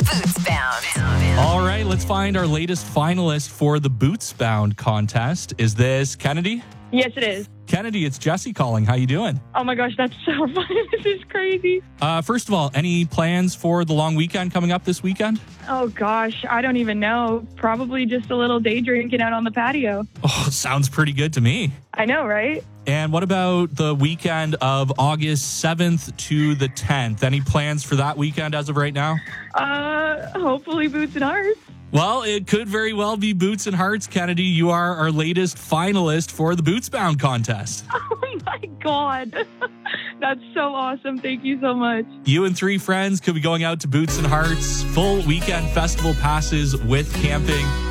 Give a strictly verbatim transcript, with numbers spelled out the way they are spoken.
Bootsbound. All right, let's find our latest finalist for the Bootsbound contest. Is this Kennedy? Yes, it is. Kennedy, it's Jesse calling. How you doing? Oh my gosh, that's so funny. This is crazy. Uh, first of all, any plans for the long weekend coming up this weekend? Oh gosh, I don't even know. Probably just a little day drinking out on the patio. Oh, sounds pretty good to me. I know, right? And what about the weekend of August seventh to the tenth? Any plans for that weekend as of right now? Uh, hopefully Boots and Hearts. Well, it could very well be Boots and Hearts, Kennedy. You are our latest finalist for the Bootsbound contest. Oh my God. That's so awesome. Thank you so much. You and three friends could be going out to Boots and Hearts, full weekend festival passes with camping.